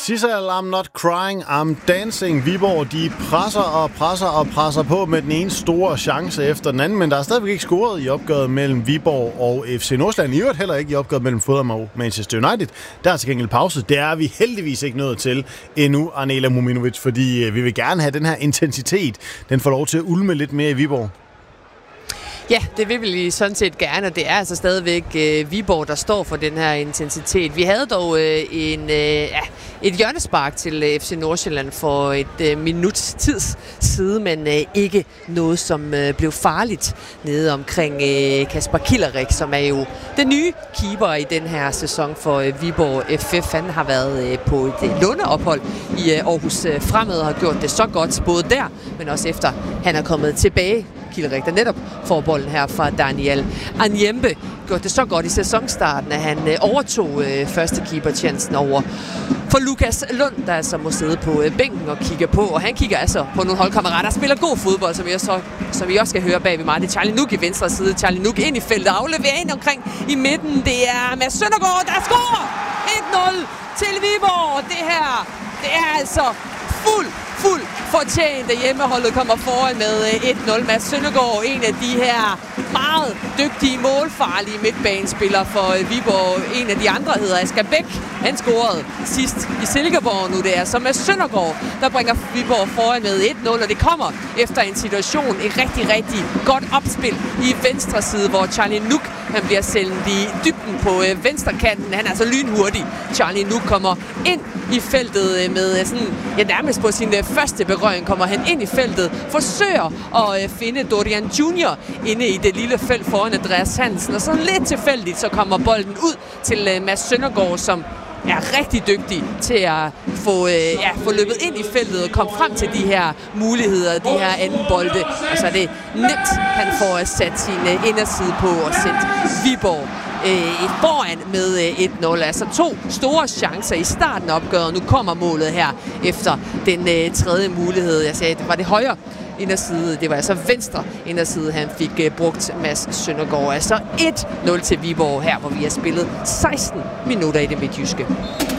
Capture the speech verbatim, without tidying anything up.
Sissel, I'm not crying, I'm dancing. Viborg, de presser og presser og presser på med den ene store chance efter den anden, men der er stadigvæk ikke scoret i opgøret mellem Viborg og F C Nordsjælland. I øvrigt heller ikke i opgøret mellem Fulham og Manchester United. Der er til gengæld pause. Det er vi heldigvis ikke nået til endnu, Arnela Muminovic, fordi vi vil gerne have den her intensitet. Den får lov til at ulme lidt mere i Viborg. Ja, det vil vi sådan set gerne, og det er altså stadigvæk øh, Viborg, der står for den her intensitet. Vi havde dog øh, en, øh, ja, et hjørnespark til øh, F C Nordsjælland for et øh, minuts tids side, men øh, ikke noget, som øh, blev farligt nede omkring øh, Kasper Kilerik, som er jo den nye keeper i den her sæson for øh, Viborg F F. Han har været øh, på et øh, låneophold i øh, Aarhus øh, Fremad og har gjort det så godt, både der, men også efter han er kommet tilbage. Kilerik, der netop får bolden her fra Daniel Anyembe, gjorde det så godt i sæsonstarten, at han øh, overtog øh, første keeper-chancen over for Lukas Lund, der altså må sidde på øh, bænken og kigge på. Og han kigger altså på nogle holdkammerater, der spiller god fodbold, som, jeg så, som vi også skal høre bag ved mig. Det er Charlie Nuk i venstre side. Charlie Nuk ind i feltet, afleverer ind omkring i midten. Det er Mads Søndergaard, der scorer et nul til Viborg. Det her, det er altså fuld Fuld fortjent, at hjemmeholdet kommer foran med et nul. Mads Søndergaard, en af de her meget dygtige, målfarlige midtbanespillere for Viborg. En af de andre hedder Asger Bæk. Han scorede sidst i Silkeborg nu. Det er så Mads Søndergaard, der bringer Viborg foran med et nul, og det kommer efter en situation, et rigtig, rigtig godt opspil i venstre side, hvor Charlie Nuk, han bliver sendt i dybden på venstre kanten. Han er altså lynhurtig. Charlie Nuk kommer ind i feltet med sådan, ja, nærmest på sin første berøring kommer han ind i feltet, forsøger at finde Dorian junior inde i det lille felt foran Andreas Hansen, og så lidt tilfældigt, så kommer bolden ud til Mads Søndergaard, som er rigtig dygtig til at få, ja, få løbet ind i feltet og komme frem til de her muligheder, de her anden bolde. Og så er det nemt, han får sat sin inderside på og sendt Viborg øh, foran med øh, et nul. Altså to store chancer i starten af opgøret. Nu kommer målet her efter den øh, tredje mulighed. Jeg sagde, det var det højre inderside. Det var altså venstre inderside, han fik øh, brugt Mads Søndergaard. Altså et nul til Viborg her, hvor vi har spillet seksten minutter i det midtjyske.